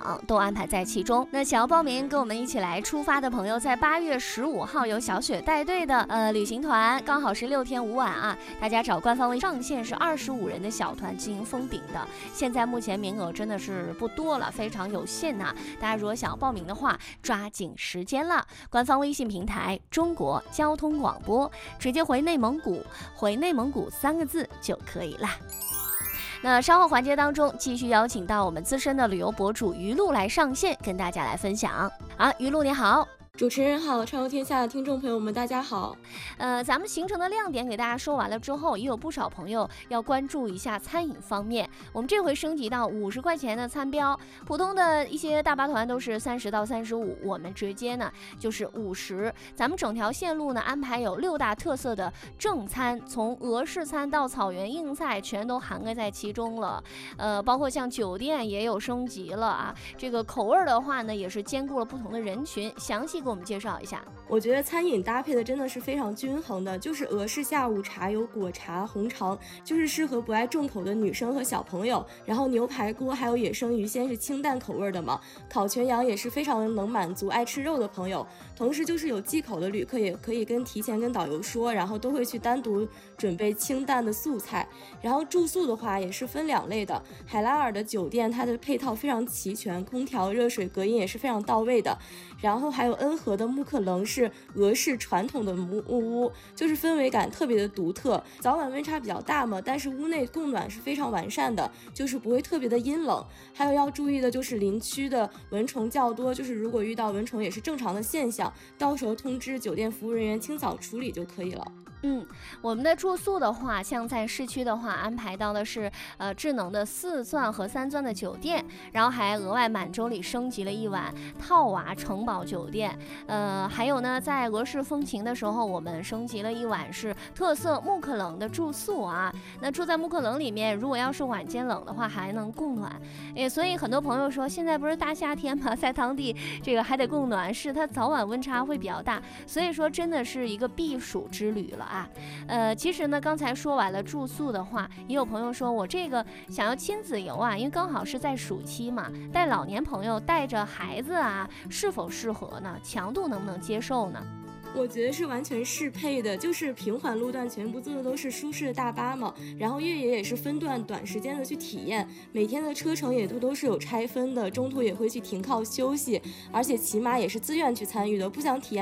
网都安排在其中。那想要报名跟我们一起来出发的朋友，在8月15号有小雪带队的旅行团，刚好是6天5晚啊，大家找官方微上限是25人的小团进行封顶的。现在目前名额真的是不多了，非常有限呐，大家如果想要报名的话，抓紧时间了。官方微信平台中国交通广播，直接回内蒙古3个字就可以了。那稍后环节当中，继续邀请到我们资深的旅游博主于露来上线，跟大家来分享。于露你好。 主持人好，畅游天下的听众朋友们大家好。 咱们行程的亮点给大家说完了之后，也有不少朋友要关注一下餐饮方面。我们这回升级到50块钱的餐标，普通的一些大巴团都是30到35，我们直接呢就是50。咱们整条线路呢安排有6大特色的正餐，从俄式餐到草原硬菜全都涵盖在其中了。包括像酒店也有升级了啊，这个口味的话呢也是兼顾了不同的人群。详细给我们介绍一下。 我觉得餐饮搭配的真的是非常均衡的，就是俄式下午茶有果茶、红肠，就是适合不爱重口的女生和小朋友。然后牛排锅还有野生鱼鲜是清淡口味的嘛，烤全羊也是非常能满足爱吃肉的朋友。同时就是有忌口的旅客也可以提前跟导游说，然后都会去单独准备清淡的素菜。然后住宿的话也是分2类的，海拉尔的酒店它的配套非常齐全，空调、热水、隔音也是非常到位的。然后还有恩和的木克棱是俄式传统的木屋，就是氛围感特别的独特，早晚温差比较大嘛，但是屋内供暖是非常完善的，就是不会特别的阴冷。还有要注意的就是林区的蚊虫较多，就是如果遇到蚊虫也是正常的现象，到时候通知酒店服务人员清扫处理就可以了。 我们的住宿的话，像在市区的话，安排到的是智能的4钻和3钻的酒店，然后还额外满洲里升级了1晚套娃城堡酒店。还有呢，在俄式风情的时候，我们升级了1晚是特色木克棱的住宿啊。那住在木克棱里面，如果要是晚间冷的话，还能供暖。所以很多朋友说，现在不是大夏天嘛，在当地这个还得供暖，是它早晚温差会比较大，所以说真的是一个避暑之旅了啊。其实呢，刚才说完了住宿的话，也有朋友说我这个想要亲子游啊，因为刚好是在暑期嘛，带老年朋友带着孩子啊，是否适合呢？强度能不能接受呢？ 我觉得是完全适配的，就是平缓路段全部坐的都是舒适的大巴嘛，然后越野也是分段短时间的去体验，每天的车程也都是有拆分的，中途也会去停靠休息，而且骑马也是自愿去参与的，不想体验